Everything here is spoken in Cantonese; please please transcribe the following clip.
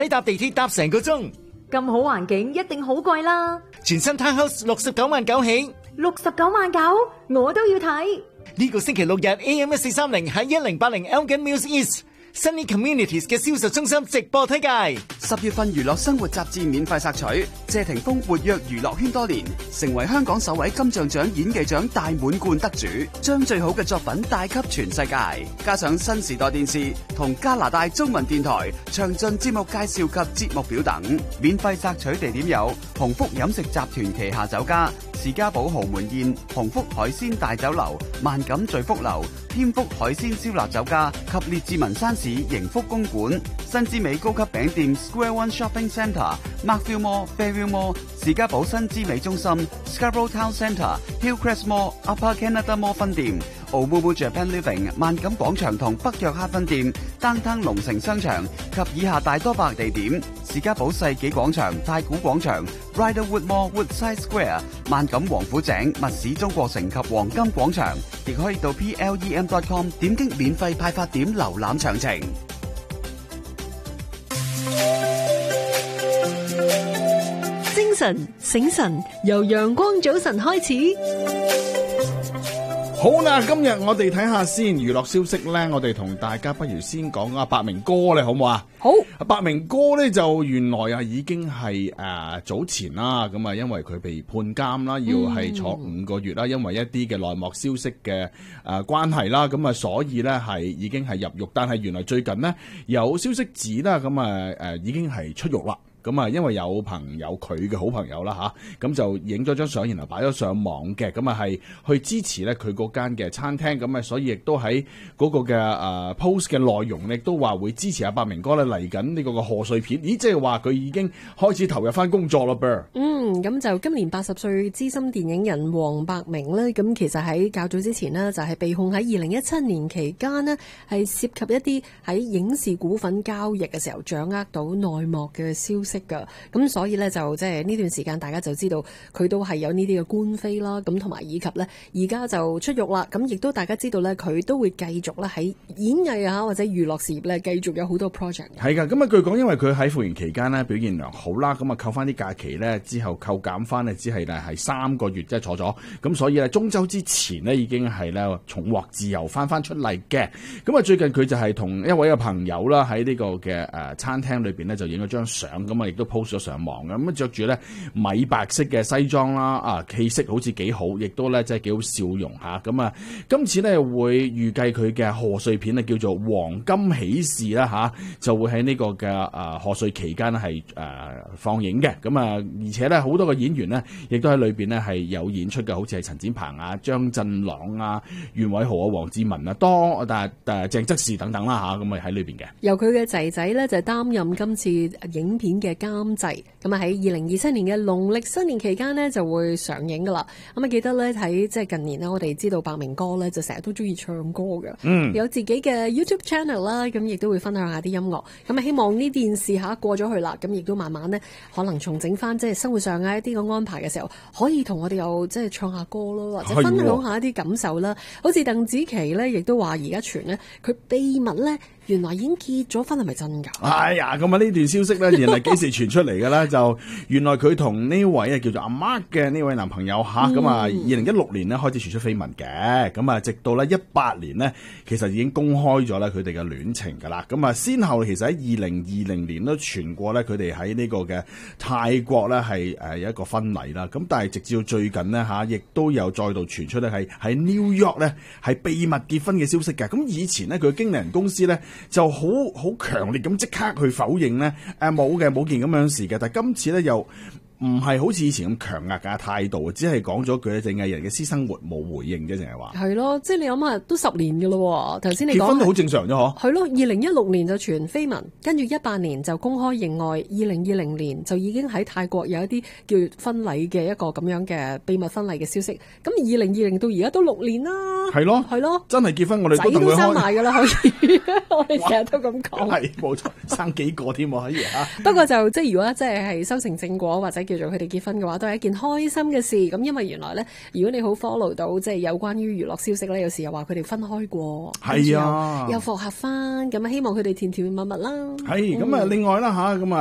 你搭地鐵搭成個鐘， 咁好環境一定好貴啦。 全新 townhouse 69萬9起 ，69萬9，我都要睇。 呢個星期六日 AM 1430喺1080 Elgin Mills East。Sunny Communities 嘅銷售中心直播推介 ，10月份娛樂生活雜誌免費索取。謝霆鋒活躍娛樂圈多年，成為香港首位金像獎演技獎大滿貫得主，將最好嘅作品帶給全世界。加上新時代電視同加拿大中文電台詳盡節目介紹及節目表等。免費索取地點有鴻福飲食集團旗下酒家、士嘉堡豪門宴、鴻福海鮮大酒樓、萬錦聚福樓、添福海鮮燒臘酒家及列治文山市盈福公館、新之美高級餅店 Square One Shopping Centre、Markville Mall、Fairview Mall、士嘉堡新之美中心、Scarborough Town Centre、Hillcrest Mall、Upper Canada Mall 分店、Omumu Japan Living 萬錦廣場同北約克分店、Downtown 龍城商場及以下大多百地點，士嘉堡世紀廣場、太古廣場、Riderwood Mall Woodside Square、萬錦王府井、密市中國城及黃金廣場，亦可以到 plem.com 點擊免費派發點瀏覽詳情。 精神醒神，由陽光早晨開始。 好啦，今日我哋睇下先娛樂消息咧，我哋同大家不如先講阿百鳴哥咧，好唔好啊？ 好， 百鳴哥咧就原來啊已經係早前啦，咁啊因為佢被判監啦，要係坐5個月啦，因為一啲嘅內幕消息嘅關係啦，咁啊所以咧係已經係入獄，但係原來最近呢，有消息指啦，咁啊已經係出獄啦。咁啊，因為有朋友佢嘅好朋友啦吓，咁就影咗張相，然後擺咗上網嘅，咁啊係去支持咧佢嗰間嘅餐廳，咁啊所以亦都喺嗰個嘅post 嘅內容咧，亦都話會支持阿百鳴哥咧嚟緊呢個嘅賀歲片。咦，即係話佢已經開始投入翻工作咯噃。 咁就今年80歲資深電影人黃百鳴咧，咁其實喺較早之前呢，就係被控喺2017年期間呢，係涉及一啲喺影視股份交易嘅時候掌握到內幕嘅消息噶，咁所以咧就即係呢段時間大家就知道佢都係有呢啲嘅官非啦，咁同埋以及咧而家就出獄啦，咁亦都大家知道咧佢都會繼續咧喺演藝啊或者娛樂事業咧繼續有好多 project。 係噶，咁啊據講因為佢喺服刑期間呢表現良好啦，咁啊扣翻啲假期咧之後扣減翻呢只係3個月即係坐咗，咁所以咧中秋之前呢已經係咧重獲自由翻出嚟嘅。咁啊最近佢就係同一位嘅朋友啦喺呢個嘅餐廳裏邊呢就影咗張相，咁啊亦都 post 咗上網嘅，咁啊着住咧米白色嘅西裝啦，氣色好似幾好，亦都咧即係幾好笑容吓。咁啊今次咧會預計佢嘅賀歲片呢叫做黃金喜事啦吓，就會喺呢個嘅賀歲期間係放映嘅。咁啊而且咧好多個演員呢亦都喺裏邊呢係有演出嘅，好似係陳展鵬啊、張振朗啊、袁偉豪啊、黃智文啊、鄭則仕等等啦吓，咁啊喺裏邊嘅。 由佢嘅仔仔咧就擔任今次影片嘅監製，咁啊喺2027年嘅農曆新年期間呢就會上映噶啦。咁啊記得咧喺即係近年呢，我哋知道百鳴哥咧就成日都中意唱歌嘅，有自己嘅 YouTube channel 啦，咁亦都會分享下啲音樂。咁啊希望呢件事過咗去啦，咁亦都慢慢呢可能重整翻即係生活上嘅一啲嘅安排嘅時候，可以同我哋又即係唱下歌咯，或者分享下一啲感受啦。好似鄧紫棋咧，亦都話而家傳呢，佢秘密咧原來已經結咗婚，係咪真㗎？ 哎呀，咁啊呢段消息咧，原來幾時傳出嚟嘅咧？就原來佢同呢位叫做阿 Mark 嘅呢位男朋友吓，咁啊2016年呢開始傳出緋聞嘅，咁啊直到咧18年呢，其實已經公開咗咧佢哋嘅戀情噶啦。咁啊先後其實喺2020年都傳過咧，佢哋喺呢個嘅泰國咧係有一個婚禮啦。咁但係直至到最近呢，吓，亦都有再度傳出咧係喺 New York 咧係秘密結婚嘅消息嘅。咁以前呢，佢嘅經理人公司咧就好強烈咁即刻去否認咧，冇件咁樣事嘅。但係今次咧又唔係好似以前咁強硬嘅態度，只係講咗句咧，淨係人嘅私生活冇回應啫，淨係話。 係咯，即係你諗下，都10年嘅咯。頭先你講結婚都好正常啫，嗬。 係咯，2016年就傳緋聞，跟住18年就公開認愛，2020年就已經喺泰國有一啲叫婚禮嘅一個咁樣嘅秘密婚禮嘅消息。咁2020到而家都6年啦。係咯，係咯， 真係結婚，我哋仔都生埋㗎啦，可以。我哋成日都咁講。 係冇錯，生幾個添喎可以嚇。 不過就即係如果即係修成正果或者叫做佢哋結婚嘅話，都係一件開心嘅事。咁因為原來咧，如果你好 follow 到即係有關於娛樂消息咧，有時又話佢哋分開過， 係啊， 又復合翻，咁啊希望佢哋甜甜蜜蜜啦。 係咁啊，另外啦嚇咁啊。